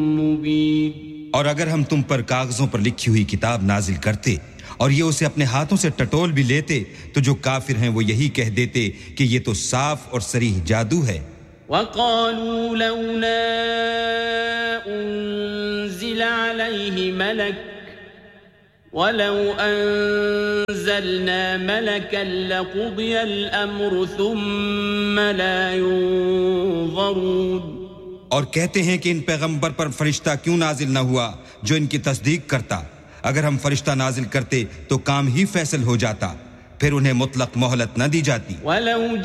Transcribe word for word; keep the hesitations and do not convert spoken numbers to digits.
मुबीन। और अगर हम तुम पर कागजों पर लिखी हुई किताब नाजिल करते और ये उसे अपने हाथों से टटोल भी लेते तो जो काफिर हैं वो यही कह देते कि ये तो साफ और सरीह जादू है। वक़ालू लौला उन्ज़िला अलैहि मलक वलौ अंज़लना मलकन लक़ुदियल अम्रु सुम्मा ला युनज़रून। और कहते हैं कि इन पैगंबर पर फरिश्ता क्यों नाजिल न हुआ जो इनकी तस्दीक करता। अगर हम फरिश्ता नाजिल करते तो काम ही फैसल हो जाता, फिर उन्हें मुतलक मोहलत न दी जाती।